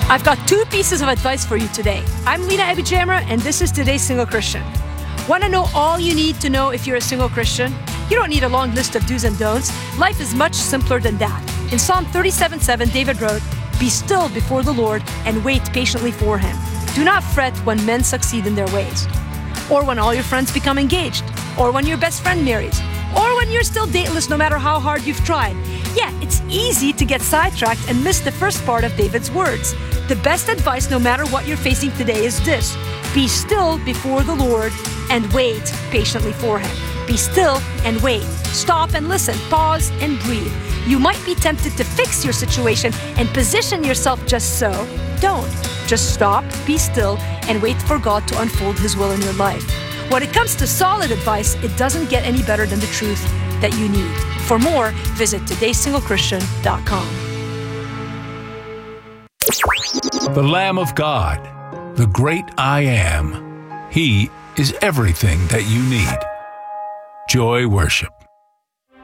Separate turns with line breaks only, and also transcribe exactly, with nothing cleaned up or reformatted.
I've got two pieces of advice for you today. I'm Lena Abijamra, and this is Today's Single Christian. Want to know all you need to know if you're a single Christian? You don't need a long list of do's and don'ts. Life is much simpler than that. In Psalm thirty-seven seven, David wrote, "Be still before the Lord and wait patiently for Him. Do not fret when men succeed in their ways." Or when all your friends become engaged. Or when your best friend marries. Or when you're still dateless no matter how hard you've tried. Yeah, it's easy to get sidetracked and miss the first part of David's words. The best advice no matter what you're facing today is this: be still before the Lord and wait patiently for Him. Be still and wait. Stop and listen. Pause and breathe. You might be tempted to fix your situation and position yourself just so. Don't. Just stop, be still, and wait for God to unfold His will in your life. When it comes to solid advice, it doesn't get any better than the truth that you need. For more, visit todays single christian dot com.
The Lamb of God, the great I Am. He is everything that you need. Joy Worship.